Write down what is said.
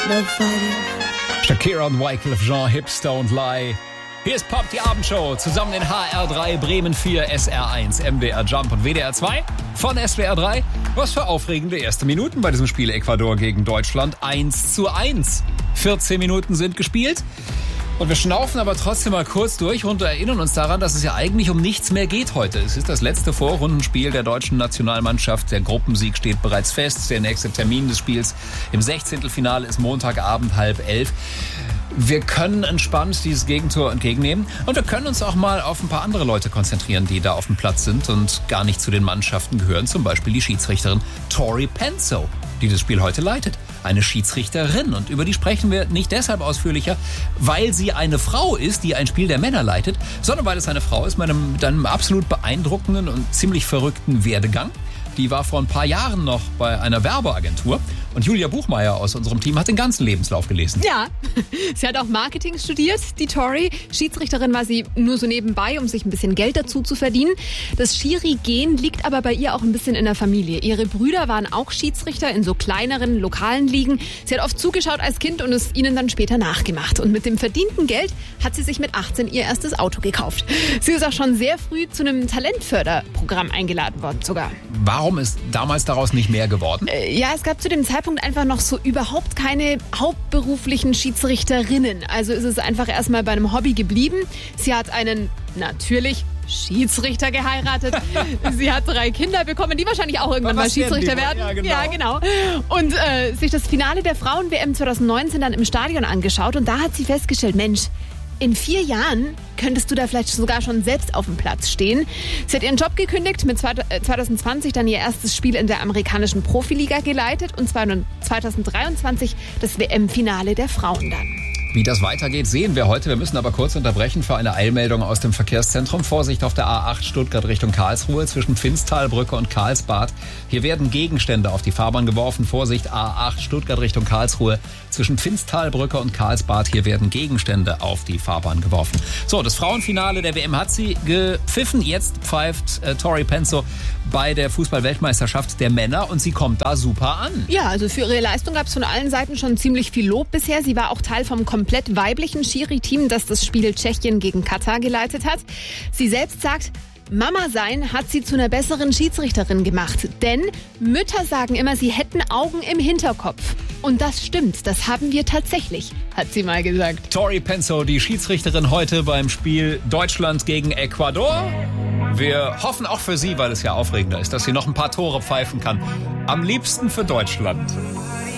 no fighting. Shakira und Wyclef Jean, Hips Don't Lie. Hier ist Pop, die Abendshow, zusammen in HR3, Bremen 4, SR1, MDR Jump und WDR 2 von SWR 3. Was für aufregende erste Minuten bei diesem Spiel Ecuador gegen Deutschland. 1:1. 14 Minuten sind gespielt. Und wir schnaufen aber trotzdem mal kurz durch und erinnern uns daran, dass es ja eigentlich um nichts mehr geht heute. Es ist das letzte Vorrundenspiel der deutschen Nationalmannschaft. Der Gruppensieg steht bereits fest. Der nächste Termin des Spiels im 16. Finale ist Montagabend 10:30. Wir können entspannt dieses Gegentor entgegennehmen und wir können uns auch mal auf ein paar andere Leute konzentrieren, die da auf dem Platz sind und gar nicht zu den Mannschaften gehören. Zum Beispiel die Schiedsrichterin Tori Penso, die das Spiel heute leitet. Eine Schiedsrichterin. Und über die sprechen wir nicht deshalb ausführlicher, weil sie eine Frau ist, die ein Spiel der Männer leitet, sondern weil es eine Frau ist mit einem absolut beeindruckenden und ziemlich verrückten Werdegang. Die war vor ein paar Jahren noch bei einer Werbeagentur. Und Julia Buchmeier aus unserem Team hat den ganzen Lebenslauf gelesen. Ja, sie hat auch Marketing studiert, die Tori. Schiedsrichterin war sie nur so nebenbei, um sich ein bisschen Geld dazu zu verdienen. Das Schiri-Gen liegt aber bei ihr auch ein bisschen in der Familie. Ihre Brüder waren auch Schiedsrichter in so kleineren, lokalen Ligen. Sie hat oft zugeschaut als Kind und es ihnen dann später nachgemacht. Und mit dem verdienten Geld hat sie sich mit 18 ihr erstes Auto gekauft. Sie ist auch schon sehr früh zu einem Talentförderprogramm eingeladen worden sogar. Warum ist damals daraus nicht mehr geworden? Ja, es gab zu dem Zeitpunkt einfach noch so überhaupt keine hauptberuflichen Schiedsrichterinnen. Also ist es einfach erstmal bei einem Hobby geblieben. Sie hat einen, natürlich, Schiedsrichter geheiratet. Sie hat 3 Kinder bekommen, die wahrscheinlich auch irgendwann mal Schiedsrichter werden. Ja, genau. Und sich das Finale der Frauen-WM 2019 dann im Stadion angeschaut. Und da hat sie festgestellt, Mensch, in 4 Jahren könntest du da vielleicht sogar schon selbst auf dem Platz stehen. Sie hat ihren Job gekündigt, mit 2020 dann ihr erstes Spiel in der amerikanischen Profiliga geleitet und 2023 das WM-Finale der Frauen dann. Wie das weitergeht, sehen wir heute. Wir müssen aber kurz unterbrechen für eine Eilmeldung aus dem Verkehrszentrum. Vorsicht auf der A8 Stuttgart Richtung Karlsruhe zwischen Pfinztalbrücke und Karlsbad. Hier werden Gegenstände auf die Fahrbahn geworfen. Vorsicht A8 Stuttgart Richtung Karlsruhe zwischen Pfinztalbrücke und Karlsbad. Hier werden Gegenstände auf die Fahrbahn geworfen. So, das Frauenfinale der WM hat sie gepfiffen. Jetzt pfeift Tori Penso bei der Fußball-Weltmeisterschaft der Männer und sie kommt da super an. Ja, also für ihre Leistung gab es von allen Seiten schon ziemlich viel Lob bisher. Sie war auch Teil vom komplett weiblichen Schiri-Team, das das Spiel Tschechien gegen Katar geleitet hat. Sie selbst sagt, Mama sein hat sie zu einer besseren Schiedsrichterin gemacht. Denn Mütter sagen immer, sie hätten Augen im Hinterkopf. Und das stimmt, das haben wir tatsächlich, hat sie mal gesagt. Tori Penso, die Schiedsrichterin heute beim Spiel Deutschland gegen Ecuador. Wir hoffen auch für sie, weil es ja aufregender ist, dass sie noch ein paar Tore pfeifen kann. Am liebsten für Deutschland.